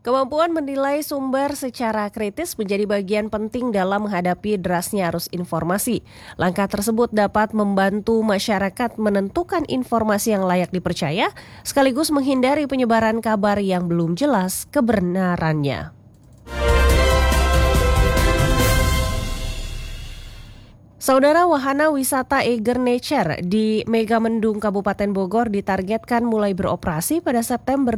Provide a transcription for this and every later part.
Kemampuan menilai sumber secara kritis menjadi bagian penting dalam menghadapi derasnya arus informasi. Langkah tersebut dapat membantu masyarakat menentukan informasi yang layak dipercaya, sekaligus menghindari penyebaran kabar yang belum jelas kebenarannya. Saudara, wahana wisata Eiger Nature di Megamendung Kabupaten Bogor ditargetkan mulai beroperasi pada September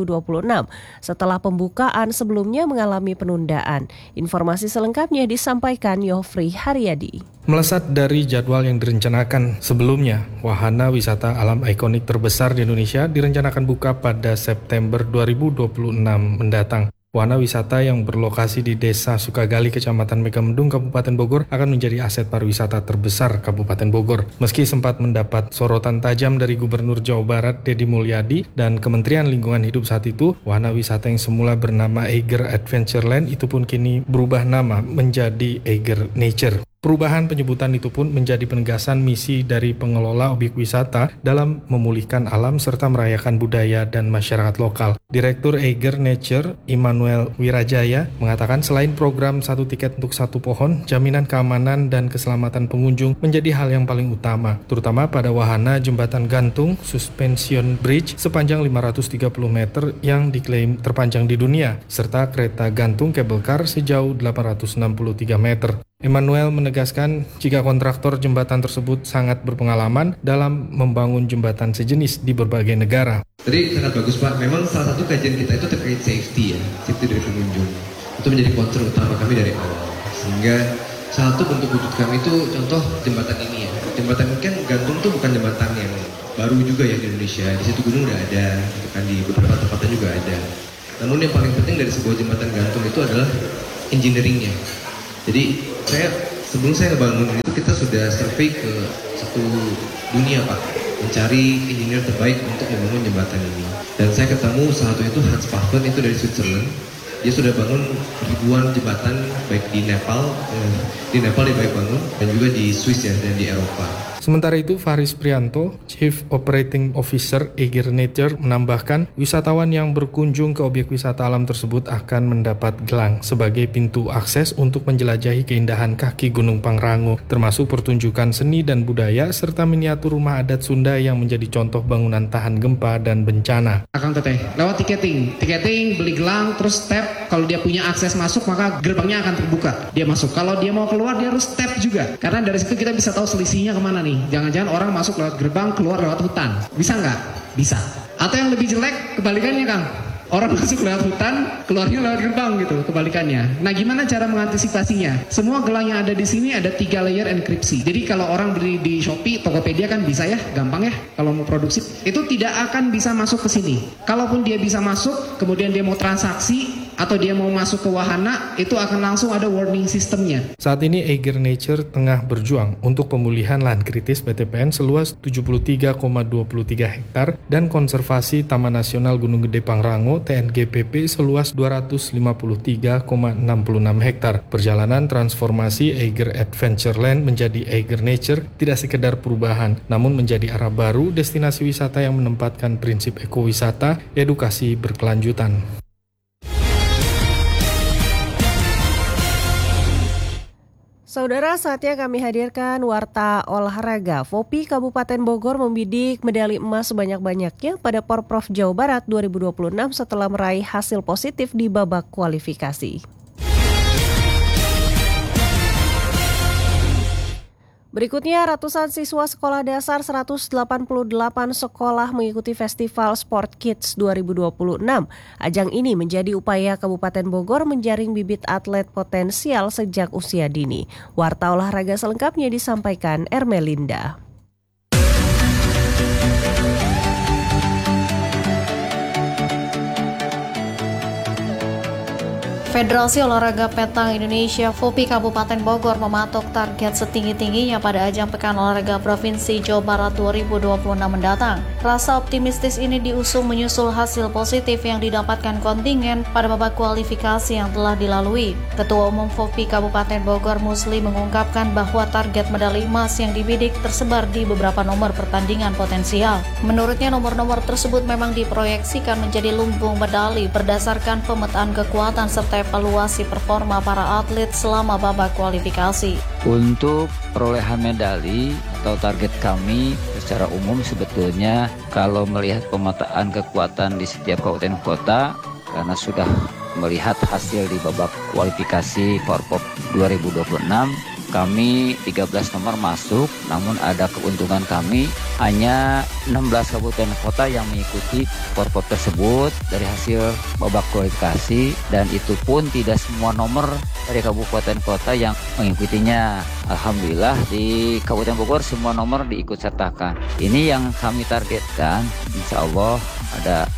2026 setelah pembukaan sebelumnya mengalami penundaan. Informasi selengkapnya disampaikan Yofri Haryadi. Melesat dari jadwal yang direncanakan sebelumnya, wahana wisata alam ikonik terbesar di Indonesia direncanakan buka pada September 2026 mendatang. Wahana wisata yang berlokasi di Desa Sukagali, Kecamatan Megamendung, Kabupaten Bogor akan menjadi aset pariwisata terbesar Kabupaten Bogor. Meski sempat mendapat sorotan tajam dari Gubernur Jawa Barat Deddy Mulyadi dan Kementerian Lingkungan Hidup saat itu, wahana wisata yang semula bernama Eiger Adventureland itu pun kini berubah nama menjadi Eiger Nature. Perubahan penyebutan itu pun menjadi penegasan misi dari pengelola objek wisata dalam memulihkan alam serta merayakan budaya dan masyarakat lokal. Direktur Eiger Nature, Immanuel Wirajaya, mengatakan selain program satu tiket untuk satu pohon, jaminan keamanan dan keselamatan pengunjung menjadi hal yang paling utama, terutama pada wahana jembatan gantung suspension bridge sepanjang 530 meter yang diklaim terpanjang di dunia, serta kereta gantung cable car sejauh 863 meter. Immanuel menegaskan jika kontraktor jembatan tersebut sangat berpengalaman dalam membangun jembatan sejenis di berbagai negara. Jadi sangat bagus Pak, memang salah satu kajian kita itu terkait safety dari pengunjung. Itu menjadi concern utama kami dari awal. Sehingga salah satu bentuk wujud kami itu contoh jembatan ini ya. Jembatan ini kan gantung tuh bukan jembatan yang baru juga ya di Indonesia. Di situ gunung udah ada, kan di beberapa tempatnya juga ada. Namun yang paling penting dari sebuah jembatan gantung itu adalah engineeringnya. Jadi sebelum saya ngebangun itu kita sudah survei ke satu dunia Pak, mencari engineer terbaik untuk membangun jembatan ini. Dan saya ketemu salah satu itu Hans Paffen, itu dari Switzerland. Dia sudah bangun ribuan jembatan baik di Nepal dia baik bangun, dan juga di Swiss ya, dan di Eropa. Sementara itu, Faris Prianto, Chief Operating Officer Eiger Nature, menambahkan wisatawan yang berkunjung ke objek wisata alam tersebut akan mendapat gelang sebagai pintu akses untuk menjelajahi keindahan kaki Gunung Pangrango, termasuk pertunjukan seni dan budaya serta miniatur rumah adat Sunda yang menjadi contoh bangunan tahan gempa dan bencana. Akang teteh, lewat tiketing, beli gelang, terus tap. Kalau dia punya akses masuk, maka gerbangnya akan terbuka. Dia masuk. Kalau dia mau keluar, dia harus tap juga. Karena dari situ kita bisa tahu selisihnya kemana nih. Jangan-jangan orang masuk lewat gerbang, keluar lewat hutan. Bisa nggak? Bisa. Atau yang lebih jelek, kebalikannya Kang. Orang masuk lewat hutan, keluarnya lewat gerbang gitu, kebalikannya. Nah, gimana cara mengantisipasinya? Semua gelang yang ada di sini ada 3 layer enkripsi. Jadi kalau orang beli di Shopee, Tokopedia kan bisa ya, gampang ya kalau mau produksi. Itu tidak akan bisa masuk ke sini. Kalaupun dia bisa masuk, kemudian dia mau transaksi, atau dia mau masuk ke wahana, itu akan langsung ada warning sistemnya. Saat ini Eiger Nature tengah berjuang untuk pemulihan lahan kritis PTPN seluas 73,23 hektar dan konservasi Taman Nasional Gunung Gede Pangrango TNGPP seluas 253,66 hektar. Perjalanan transformasi Eiger Adventureland menjadi Eiger Nature tidak sekedar perubahan, namun menjadi arah baru destinasi wisata yang menempatkan prinsip ekowisata, edukasi berkelanjutan. Saudara, saatnya kami hadirkan Warta Olahraga. FOPI Kabupaten Bogor membidik medali emas sebanyak-banyaknya pada Porprov Jawa Barat 2026 setelah meraih hasil positif di babak kualifikasi. Berikutnya, ratusan siswa sekolah dasar 188 sekolah mengikuti Festival Sport Kids 2026. Ajang ini menjadi upaya Kabupaten Bogor menjaring bibit atlet potensial sejak usia dini. Warta olahraga selengkapnya disampaikan Ermelinda. Federasi Olahraga Petang Indonesia (FOPI) Kabupaten Bogor mematok target setinggi-tingginya pada ajang Pekan Olahraga Provinsi Jawa Barat 2026 mendatang. Rasa optimistis ini diusung menyusul hasil positif yang didapatkan kontingen pada babak kualifikasi yang telah dilalui. Ketua Umum FOPI Kabupaten Bogor Musli mengungkapkan bahwa target medali emas yang dibidik tersebar di beberapa nomor pertandingan potensial. Menurutnya nomor-nomor tersebut memang diproyeksikan menjadi lumbung medali berdasarkan pemetaan kekuatan serta evaluasi performa para atlet selama babak kualifikasi. Untuk perolehan medali atau target kami secara umum sebetulnya kalau melihat pemetaan kekuatan di setiap kabupaten kota, karena sudah melihat hasil di babak kualifikasi Forpop 2026, kami 13 nomor masuk, namun ada keuntungan kami hanya 16 kabupaten kota yang mengikuti Forpop tersebut dari hasil babak kualifikasi, dan itu pun tidak semua nomor dari kabupaten kota yang mengikutinya. Alhamdulillah di Kabupaten Bogor semua nomor diikut sertakan. Ini yang kami targetkan, insya Allah ada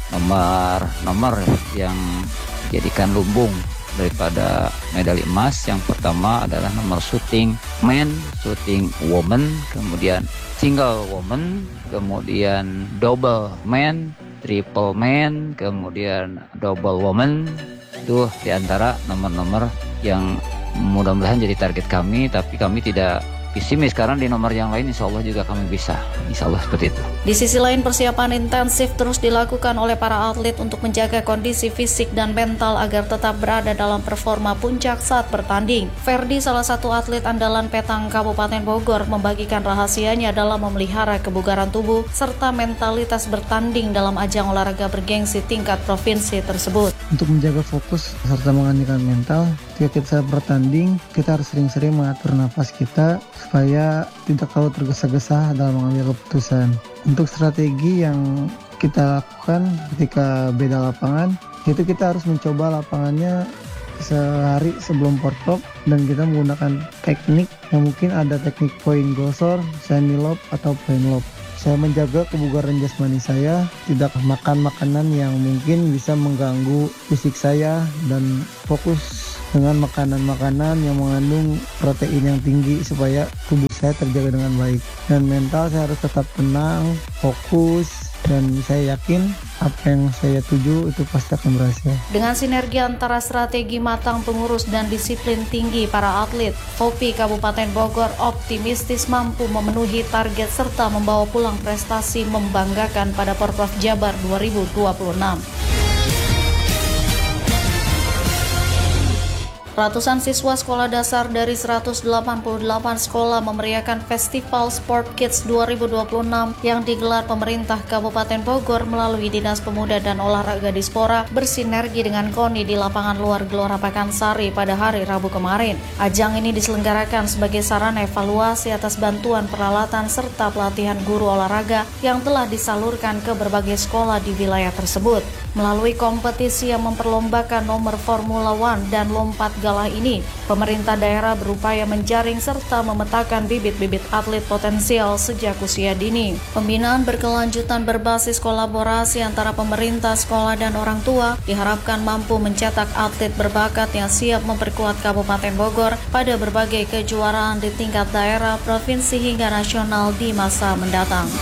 nomor yang jadikan lumbung daripada medali emas. Yang pertama adalah nomor shooting men, shooting woman, kemudian single woman, kemudian double men, triple men, kemudian double woman. Itu diantara nomor-nomor yang mudah-mudahan jadi target kami, tapi kami tidak pesimis karena di nomor yang lain insya Allah juga kami bisa. Insya Allah seperti itu. Di sisi lain, persiapan intensif terus dilakukan oleh para atlet untuk menjaga kondisi fisik dan mental agar tetap berada dalam performa puncak saat bertanding. Ferdi, salah satu atlet andalan Petang Kabupaten Bogor, membagikan rahasianya dalam memelihara kebugaran tubuh serta mentalitas bertanding dalam ajang olahraga bergengsi tingkat provinsi tersebut. Untuk menjaga fokus serta mengalihkan mental, ketika kita bertanding, kita harus sering-sering mengatur nafas kita supaya tidak terlalu tergesa-gesa dalam mengambil keputusan. Untuk strategi yang kita lakukan ketika beda lapangan, itu kita harus mencoba lapangannya sehari sebelum Forpop, dan kita menggunakan teknik yang mungkin ada teknik point gosor, semi lob atau point lob. Saya menjaga kebugaran jasmani saya, tidak makan makanan yang mungkin bisa mengganggu fisik saya, dan fokus dengan makanan-makanan yang mengandung protein yang tinggi supaya tubuh saya terjaga dengan baik. Dan mental saya harus tetap tenang, fokus, dan saya yakin apa yang saya tuju itu pasti akan berhasil. Dengan sinergi antara strategi matang pengurus dan disiplin tinggi para atlet, FOPI Kabupaten Bogor optimistis mampu memenuhi target serta membawa pulang prestasi membanggakan pada Porprov Jabar 2026. Ratusan siswa sekolah dasar dari 188 sekolah memeriahkan Festival Sport Kids 2026 yang digelar pemerintah Kabupaten Bogor melalui Dinas Pemuda dan Olahraga Dispora bersinergi dengan KONI di lapangan luar Gelora Pakansari pada hari Rabu kemarin. Ajang ini diselenggarakan sebagai sarana evaluasi atas bantuan peralatan serta pelatihan guru olahraga yang telah disalurkan ke berbagai sekolah di wilayah tersebut. Melalui kompetisi yang memperlombakan nomor Formula One dan lompat galah ini, pemerintah daerah berupaya menjaring serta memetakan bibit-bibit atlet potensial sejak usia dini. Pembinaan berkelanjutan berbasis kolaborasi antara pemerintah, sekolah, dan orang tua diharapkan mampu mencetak atlet berbakat yang siap memperkuat Kabupaten Bogor pada berbagai kejuaraan di tingkat daerah, provinsi, hingga nasional di masa mendatang.